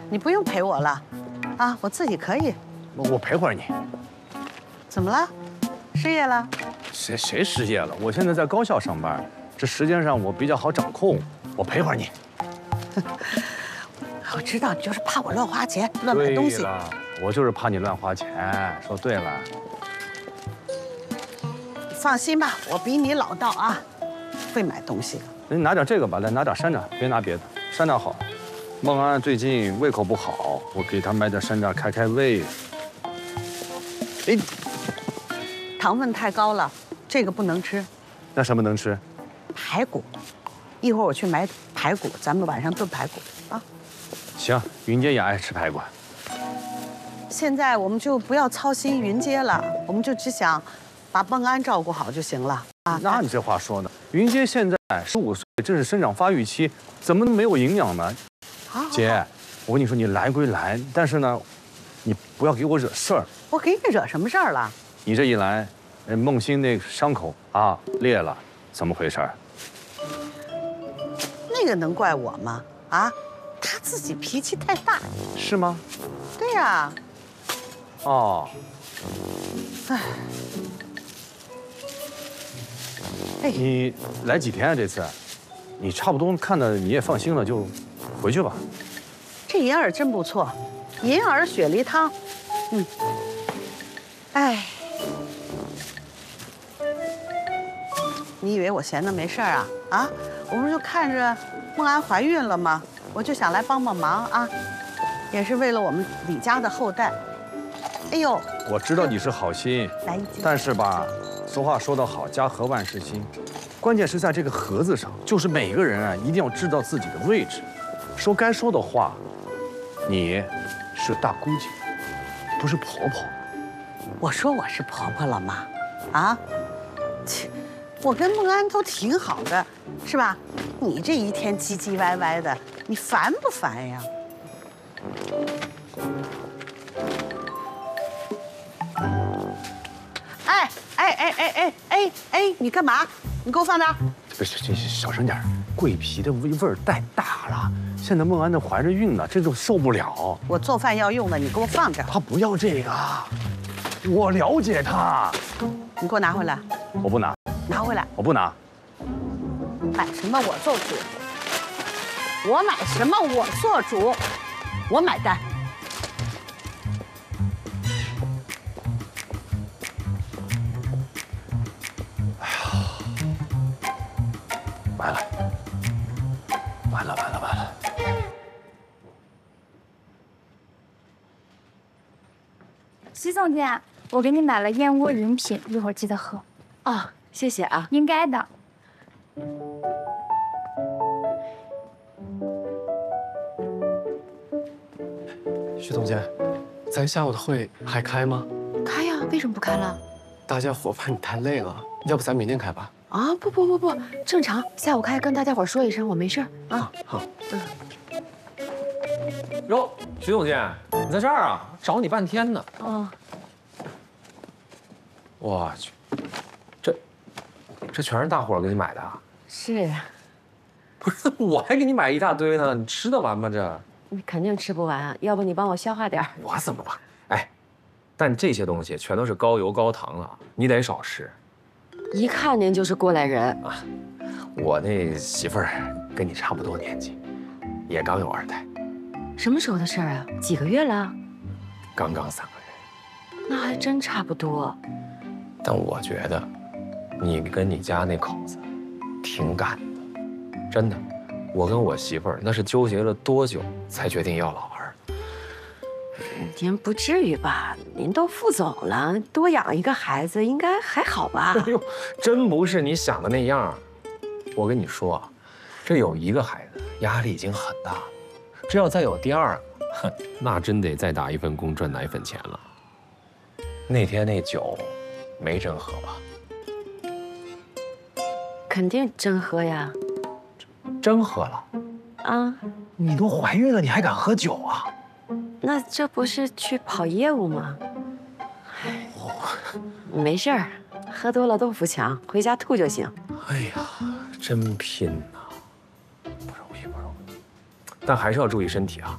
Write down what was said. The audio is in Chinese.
你不用陪我了，啊，我自己可以。 我陪会儿你。 怎么了？失业了？ 谁失业了？我现在在高校上班，这时间上我比较好掌控。我陪会儿你。 我知道你就是怕我乱花钱、乱买东西。 对了，我就是怕你乱花钱。说对了。 放心吧，我比你老道啊，会买东西的。 您拿点这个吧，再拿点山楂，别拿别的，山楂好。孟安最近胃口不好，我给他买点山楂开开胃。哎， 糖分太高了，这个不能吃。 那什么能吃？ 排骨，一会儿我去买排骨，咱们晚上炖排骨啊。 行，云姐也爱吃排骨。 现在我们就不要操心云阶了，我们就只想把孟安照顾好就行了啊。 那你这话说的，云阶现在15岁，正是生长发育期，怎么能没有营养呢？姐，我跟你说，你来归来，但是呢，你不要给我惹事儿。 我给你惹什么事儿了？ 你这一来，孟欣那伤口啊裂了，怎么回事？ 那个能怪我吗？啊，他自己脾气太大。 是吗？ 对呀。 哦。 哎。 你来几天啊？这次，你差不多看的你也放心了，就回去吧。 这银耳真不错，银耳雪梨汤，哎，你以为我闲的没事儿啊？啊，我不是就看着孟安怀孕了吗？我就想来帮帮忙啊，也是为了我们李家的后代。哎呦， 我知道你是好心， 来一斤。 但是吧，俗话说得好，家和万事兴，关键是在这个盒子上，就是每个人啊，一定要知道自己的位置，说该说的话。你是大姑姐，不是婆婆。 我说我是婆婆了吗？啊，切，我跟孟安都挺好的，是吧？你这一天唧唧歪歪的，你烦不烦呀？哎，你干嘛？你给我放那儿！ 不是，这小声点，桂皮的味儿太大了。现在孟安正怀着孕呢，这就受不了。 我做饭要用的，你给我放这儿。 她不要这个，我了解她。 你给我拿回来。 我不拿。 拿回来。 我不拿。 买什么我做主。我买什么我做主，我买单。 完了！ 徐总监，我给你买了燕窝饮品，一会儿记得喝。 哦，谢谢啊。 应该的。 徐总监，咱下午的会还开吗？ 开呀，为什么不开了？ 大家伙怕你太累了，要不咱明天开吧？ 啊，不，正常，下午开跟大家伙说一声，我没事啊。 好。 哟，徐总监，你在这儿啊？找你半天呢。 哦。 我去，这全是大伙给你买的啊？ 是。 不是，我还给你买一大堆呢，你吃得完吗？这你肯定吃不完，要不你帮我消化点。 我怎么办？哎，但这些东西全都是高油高糖了，你得少吃。 一看您就是过来人啊！我那媳妇儿跟你差不多年纪，也刚有2胎。 什么时候的事儿啊？几个月了？ 刚3个月。 那还真差不多。 但我觉得，你跟你家那口子挺赶的，真的。我跟我媳妇儿那是纠结了多久才决定要老二。 您不至于吧？您都副总了，多养一个孩子应该还好吧？ 哎呦，真不是你想的那样。我跟你说，这有1个孩子压力已经很大了，这要再有第2个，那真得再打一份工赚奶粉钱了。那天那酒没真喝吧？ 肯定真喝呀。 真喝了？ 啊！ 你都怀孕了，你还敢喝酒啊？ 那这不是去跑业务吗？哎，没事儿，喝多了豆腐强，回家吐就行。 哎呀，真拼呐，不容易。但还是要注意身体啊。